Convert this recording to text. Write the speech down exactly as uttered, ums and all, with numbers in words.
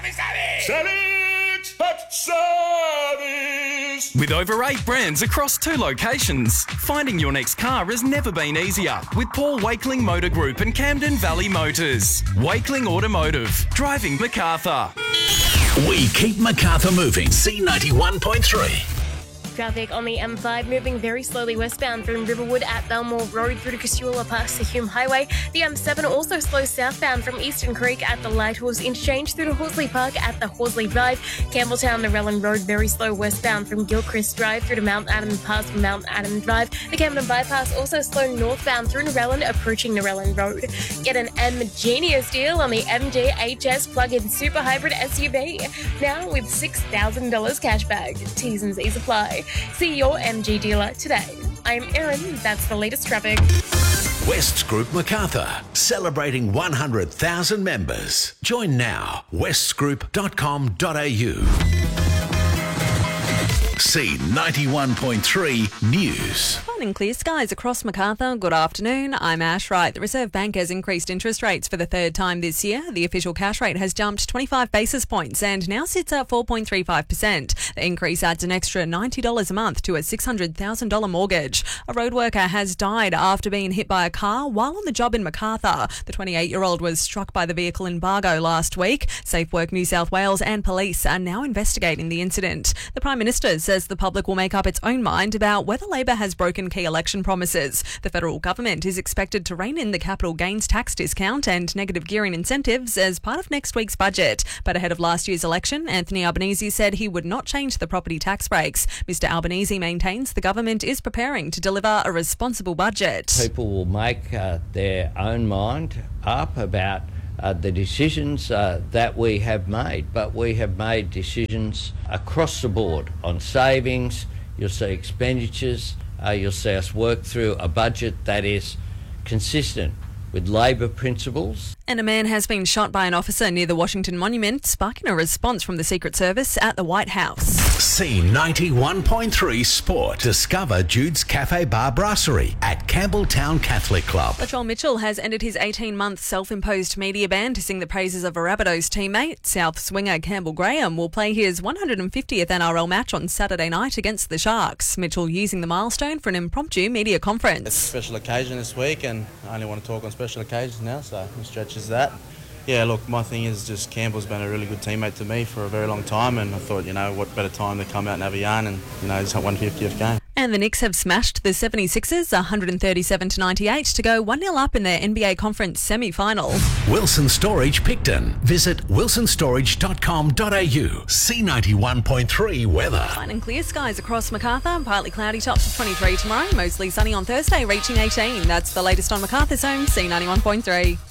Savvy, savvy! Savage! Hot Savvies! With over eight brands across two locations, finding your next car has never been easier with Paul Wakeling Motor Group and Camden Valley Motors. Wakeling Automotive, driving Macarthur. We keep Macarthur moving. C ninety-one point three. Traffic on the M five moving very slowly westbound from Riverwood at Belmore Road through to Casula past the Hume Highway. The M seven also slows southbound from Eastern Creek at the Lighthorse Interchange through to Horsley Park at the Horsley Drive. Campbelltown, Narellan Road very slow westbound from Gilchrist Drive through to Mount Adam past Mount Adam Drive. The Camden Bypass also slow northbound through Narellan approaching Narellan Road. Get an M Genius deal on the M G H S plug-in super hybrid S U V. Now with six thousand dollars cashback. T's and C's apply. See your M G dealer today. I'm Erin, that's the latest traffic. Wests Group Macarthur, celebrating one hundred thousand members. Join now, wests group dot com dot a u. C ninety-one point three News. Finding clear skies across Macarthur. Good afternoon. I'm Ash Wright. The Reserve Bank has increased interest rates for the third time this year. The official cash rate has jumped twenty-five basis points and now sits at four point three five percent. The increase adds an extra ninety dollars a month to a six hundred thousand dollars mortgage. A road worker has died after being hit by a car while on the job in Macarthur. The twenty-eight-year-old was struck by the vehicle embargo last week. Safe Work New South Wales and police are now investigating the incident. The Prime Minister says the public will make up its own mind about whether Labor has broken key election promises. The federal government is expected to rein in the capital gains tax discount and negative gearing incentives as part of next week's budget. But ahead of last year's election, Anthony Albanese said he would not change the property tax breaks. Mister Albanese maintains the government is preparing to deliver a responsible budget. People will make uh, their own mind up about Uh, the decisions uh, that we have made, but we have made decisions across the board on savings. You'll see expenditures, uh, you'll see us work through a budget that is consistent with Labor principles. And a man has been shot by an officer near the Washington Monument, sparking a response from the Secret Service at the White House. C ninety-one point three Sport. Discover Jude's Cafe Bar Brasserie at Campbelltown Catholic Club. Latrell Mitchell has ended his eighteen-month self-imposed media ban to sing the praises of a Rabbitohs teammate. South swinger Campbell Graham will play his one hundred fiftieth N R L match on Saturday night against the Sharks. Mitchell using the milestone for an impromptu media conference. It's a special occasion this week and I only want to talk on special occasions now, so it stretches that. Yeah, look, my thing is just Campbell's been a really good teammate to me for a very long time and I thought, you know, what better time to come out and have a yarn and, you know, it's a one hundred fiftieth game. And the Knicks have smashed the seventy-sixers one hundred thirty-seven to ninety-eight to go one nil up in their N B A Conference semi-final. Wilson Storage Picton. Visit wilson storage dot com dot a u. C ninety-one point three weather. Finding clear skies across Macarthur. Partly cloudy, tops of twenty-three tomorrow. Mostly sunny on Thursday, reaching eighteen. That's the latest on Macarthur's home, C ninety-one point three.